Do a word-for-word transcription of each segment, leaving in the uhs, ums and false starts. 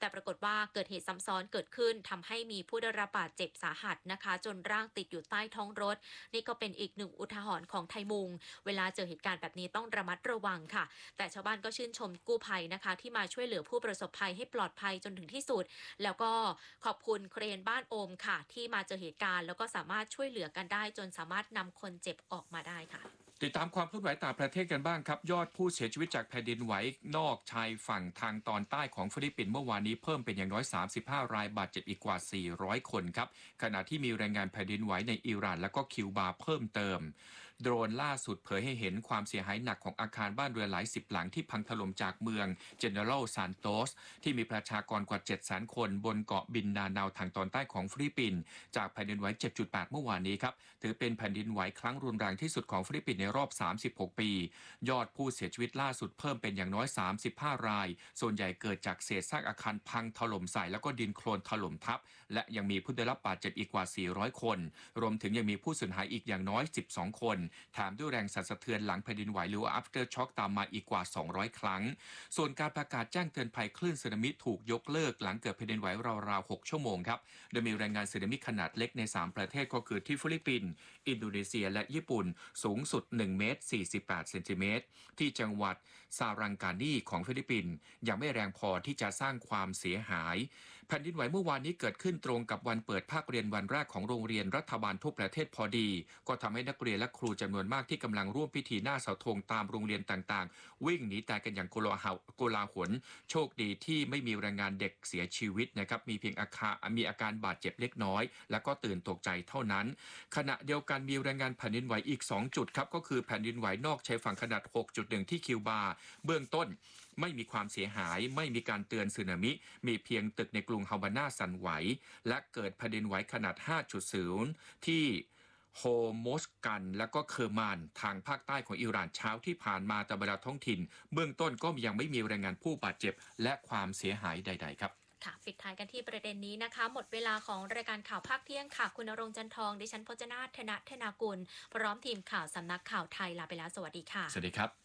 แต่ปรากฏว่าเกิดเหตุซ้ำซ้อนเกิดขึ้นทำให้มีผู้ได้รับบาดเจ็บสาหัสนะคะจนร่างติดอยู่ใต้ท้องรถนี่ก็เป็นอีกหนึ่งอุทาหรณ์ของไทยมุงเวลาเจอเหตุการณ์แบบนี้ต้องระมัดระวังค่ะแต่ชาวบ้านก็ชื่นชมกู้ภัยนะคะที่มาช่วยเหลือผู้ประสบภัยให้ปลอดภัยจนถึงที่สุดแล้วก็ขอบคุณเครนบ้านโอมค่ะที่มาเจอเหตุการณ์แล้วก็สามารถช่วยเหลือกันได้จนสามารถนำคนเจ็บออกมาได้ค่ะติดตามความเคลื่อนไหวต่างประเทศกันบ้างครับยอดผู้เสียชีวิตจากแผ่นดินไหวนอกชายฝั่งทางตอนใต้ของฟิลิปปินส์เมื่อวานนี้เพิ่มเป็นอย่างน้อยสามสิบห้ารายบาดเจ็บอีกกว่าสี่ร้อยคนครับขณะที่มีรายงานแผ่นดินไหวในอิหร่านและก็คิวบาเพิ่มเติมโดรนล่าสุดเผยให้เห็นความเสียหายหนักของอาคารบ้านเรือนหลายสิบหลังที่พังถล่มจากเมืองเจเนอรัลซานโตสที่มีประชากรกว่า เจ็ดแสน คนบนเกาะบินนานาวทางตอนใต้ของฟิลิปปินส์จากแผ่นดินไหว เจ็ดจุดแปด เมื่อวานนี้ครับถือเป็นแผ่นดินไหวครั้งรุนแรงที่สุดของฟิลิปปินส์ในรอบสามสิบหกปียอดผู้เสียชีวิตล่าสุดเพิ่มเป็นอย่างน้อยสามสิบห้ารายส่วนใหญ่เกิดจากเศษซากอาคารพังถล่มใส่แล้วก็ดินโคลนถล่มทับและยังมีผู้ได้รับบาดเจ็บอีกกว่าสี่ร้อยคนรวมถึงยังมีผู้สูญหายอีกอย่างน้อยสิบสองคนแถมด้วยแรงสั่นสะเทือนหลังแผ่นดินไหวหรือว่า after shock ตามมาอีกกว่าสองร้อยครั้งส่วนการประกาศแจ้งเตือนภัยคลื่นสึนามิถูกยกเลิกหลังเกิดแผ่นดินไหวราวๆหกชั่วโมงครับโดยมีรายงานสึนามิขนาดเล็กในสามประเทศก็คือที่ฟิลิปปินส์อินโดนีเซียและญี่ปุ่นสูงสุดหนึ่งเมตรสี่สิบแปดเซนติเมตรที่จังหวัดซารังกานีของฟิลิปปินส์ยังไม่แรงพอที่จะสร้างความเสียหายแผ่นดินไหวเมื่อวานนี้เกิดขึ้นตรงกับวันเปิดภาคเรียนวันแรกของโรงเรียนรัฐบาลทั่วประเทศพอดีก็ทำให้นักเรียนและครูจำนวนมากที่กำลังร่วมพิธีหน้าเสาธงตามโรงเรียนต่างๆวิ่งหนีตายกันอย่างโกลาหลโกลาหลโชคดีที่ไม่มีรายงานเด็กเสียชีวิตนะครับมีเพียงอาการมีอาการบาดเจ็บเล็กน้อยแล้วก็ตื่นตกใจเท่านั้นขณะเดียวกันมีรายงานแผ่นดินไหวอีกสองจุดครับก็คือแผ่นดินไหวนอกชายฝั่งขนาด หกจุดหนึ่ง ที่คิวบาเบื้องต้นไม่มีความเสียหายไม่มีการเตือนสึนามิมีเพียงตึกในกรุงฮาวาน่าสั่นไหวและเกิดแผ่นดินไหวขนาด ห้าจุดศูนย์ ที่โฮโมสกันและก็เคอร์มานทางภาคใต้ของอิหร่านเช้าที่ผ่านมาตามเวลาท้องถิ่นเบื้องต้นก็ยังไม่มีรายงานผู้บาดเจ็บและความเสียหายใดๆครับค่ะปิดท้ายกันที่ประเด็นนี้นะคะหมดเวลาของรายการข่าวภาคเที่ยงค่ะคุณณรงค์จันทองดิฉันพจนาถธนธนากุลพร้อมทีมข่าวสำนักข่าวไทยลาไปแล้วสวัสดีค่ะสวัสดีครับ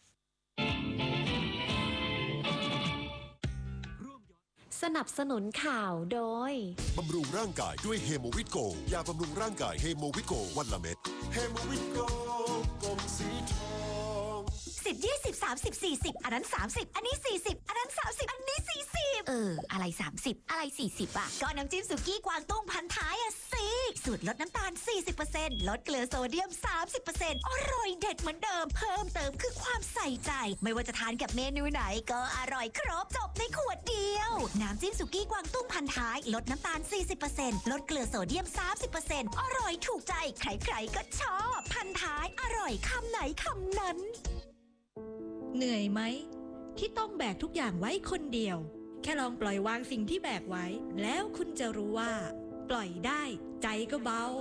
สนับสนุนข่าวโดยบำรุงร่างกายด้วยเฮโมวิตโกยาบำรุงร่างกายเฮโมวิตโกวันละเม็ดเฮโมวิตโกกลมสีทองสิบ ยี่สิบ สามสิบ สี่สิบอันนั้นสามสิบอันนี้สี่สิบอันนั้นสามสิบอันนี้สี่สิบเอออะไรสามสิบอะไรสี่สิบอ่ะก็น้ำจิ้มสุกี้กวางตุ้งพันท้ายอ่ะสิสูตรลดน้ำตาล สี่สิบเปอร์เซ็นต์ ลดเกลือโซเดียม สามสิบเปอร์เซ็นต์ อร่อยเด็ดเหมือนเดิมเพิ่มเติมคือความใส่ใจไม่ว่าจะทานกับเมนูไหนก็อร่อยครบจบในขวดเดียวน้ำจิ้มสุกี้กวางตุ้งพันท้ายลดน้ำตาล สี่สิบเปอร์เซ็นต์ ลดเกลือโซเดียม สามสิบเปอร์เซ็นต์ อร่อยถูกใจใครๆก็ชอบพันท้ายอร่อยคำไหนคำนั้นเหนื่อยไหมที่ต้องแบกทุกอย่างไว้คนเดียวแค่ลองปล่อยวางสิ่งที่แบกไว้แล้วคุณจะรู้ว่าปล่อยได้ใจก็เบา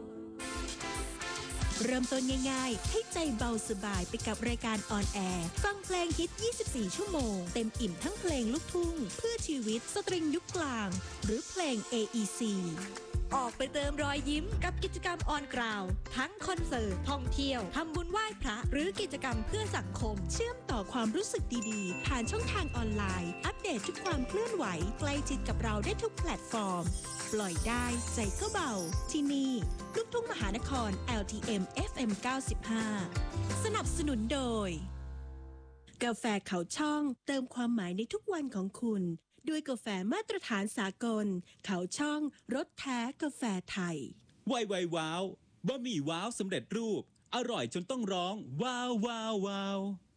เริ่มต้นง่ายๆให้ใจเบาสบายไปกับรายการออนแอร์ฟังเพลงฮิตยี่สิบสี่ชั่วโมงเต็มอิ่มทั้งเพลงลูกทุ่งเพื่อชีวิตสตริงยุคกลางหรือเพลง เอ อี ซี ออกไปเติมรอยยิ้มกับกิจกรรมออนกราวทั้งคอนเสิร์ตท่องเที่ยวทำบุญไหว้พระหรือกิจกรรมเพื่อสังคมเชื่อมต่อความรู้สึกดีๆผ่านช่องทางออนไลน์อัปเดตทุกความเคลื่อนไหวใกล้ชิดกับเราได้ทุกแพลตฟอร์มปล่อยได้ใจก็เบาที่นี่ลูกทุ่งมหานคร แอล ที เอ็ม เอฟ เอ็ม เก้าสิบห้า สนับสนุนโดยกาแฟเขาช่องเติมความหมายในทุกวันของคุณด้วยกาแฟมาตรฐานสากลเขาช่องรสแท้กาแฟไทยไวไวว้าวบะหมี่ว้าวสำเร็จรูปอร่อยจนต้องร้องว้าวว้าวว้าว